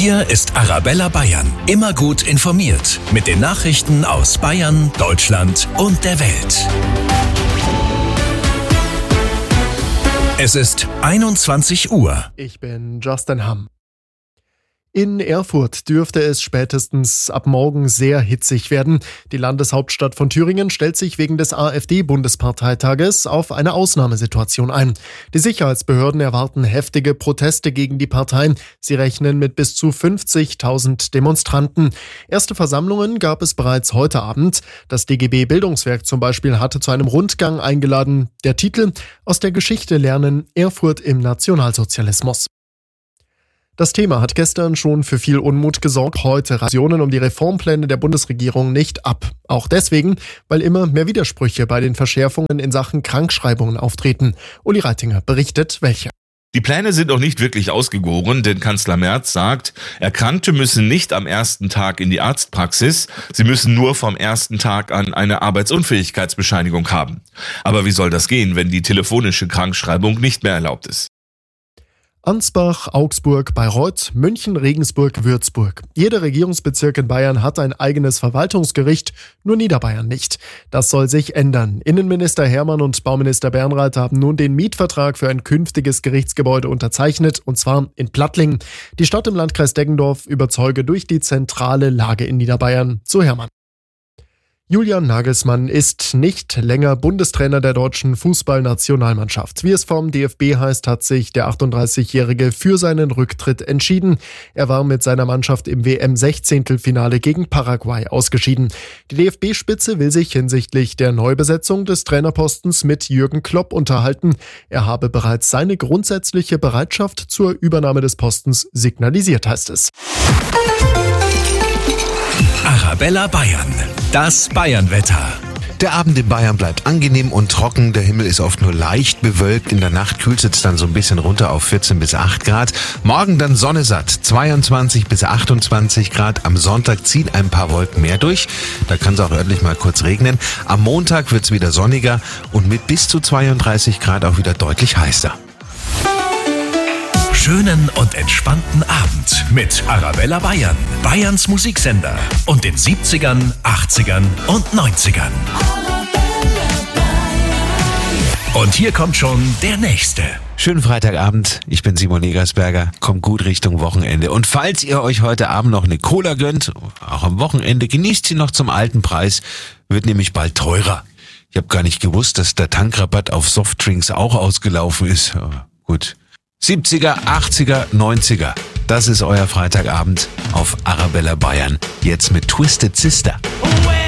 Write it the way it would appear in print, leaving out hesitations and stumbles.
Hier ist Arabella Bayern. Immer gut informiert mit den Nachrichten aus Bayern, Deutschland und der Welt. Es ist 21 Uhr. Ich bin Justin Hamm. In Erfurt dürfte es spätestens ab morgen sehr hitzig werden. Die Landeshauptstadt von Thüringen stellt sich wegen des AfD-Bundesparteitages auf eine Ausnahmesituation ein. Die Sicherheitsbehörden erwarten heftige Proteste gegen die Partei. Sie rechnen mit bis zu 50.000 Demonstranten. Erste Versammlungen gab es bereits heute Abend. Das DGB Bildungswerk zum Beispiel hatte zu einem Rundgang eingeladen. Der Titel: Aus der Geschichte lernen: Erfurt im Nationalsozialismus. Das Thema hat gestern schon für viel Unmut gesorgt. Heute Rationen um die Reformpläne der Bundesregierung nicht ab. Auch deswegen, weil immer mehr Widersprüche bei den Verschärfungen in Sachen Krankschreibungen auftreten. Uli Reitinger berichtet, welche. Die Pläne sind noch nicht wirklich ausgegoren, denn Kanzler Merz sagt, Erkrankte müssen nicht am ersten Tag in die Arztpraxis, sie müssen nur vom ersten Tag an eine Arbeitsunfähigkeitsbescheinigung haben. Aber wie soll das gehen, wenn die telefonische Krankschreibung nicht mehr erlaubt ist? Ansbach, Augsburg, Bayreuth, München, Regensburg, Würzburg. Jeder Regierungsbezirk in Bayern hat ein eigenes Verwaltungsgericht, nur Niederbayern nicht. Das soll sich ändern. Innenminister Hermann und Bauminister Bernreiter haben nun den Mietvertrag für ein künftiges Gerichtsgebäude unterzeichnet, und zwar in Plattlingen. Die Stadt im Landkreis Deggendorf überzeuge durch die zentrale Lage in Niederbayern. Zu Hermann. Julian Nagelsmann ist nicht länger Bundestrainer der deutschen Fußballnationalmannschaft. Wie es vom DFB heißt, hat sich der 38-Jährige für seinen Rücktritt entschieden. Er war mit seiner Mannschaft im WM-16-Finale gegen Paraguay ausgeschieden. Die DFB-Spitze will sich hinsichtlich der Neubesetzung des Trainerpostens mit Jürgen Klopp unterhalten. Er habe bereits seine grundsätzliche Bereitschaft zur Übernahme des Postens signalisiert, heißt es. Arabella Bayern. Das Bayernwetter. Der Abend in Bayern bleibt angenehm und trocken. Der Himmel ist oft nur leicht bewölkt. In der Nacht kühlt es dann so ein bisschen runter auf 14 bis 8 Grad. Morgen dann sonnesatt, 22 bis 28 Grad. Am Sonntag ziehen ein paar Wolken mehr durch. Da kann es auch örtlich mal kurz regnen. Am Montag wird es wieder sonniger und mit bis zu 32 Grad auch wieder deutlich heißer. Schönen und entspannten Abend mit Arabella Bayern, Bayerns Musiksender und den 70ern, 80ern und 90ern. Und hier kommt schon der Nächste. Schönen Freitagabend, ich bin Simon Egersberger, kommt gut Richtung Wochenende. Und falls ihr euch heute Abend noch eine Cola gönnt, auch am Wochenende, genießt sie noch zum alten Preis, wird nämlich bald teurer. Ich habe gar nicht gewusst, dass der Tankrabatt auf Softdrinks auch ausgelaufen ist. Aber gut. 70er, 80er, 90er. Das ist euer Freitagabend auf Arabella Bayern. Jetzt mit Twisted Sister.